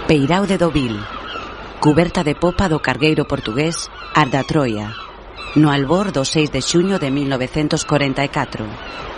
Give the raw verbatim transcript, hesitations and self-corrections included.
Peirao de Deauville. Cuberta de popa do cargueiro portugués Arda Troia, no albor do seis de xuño de mil novecentos corenta e catro.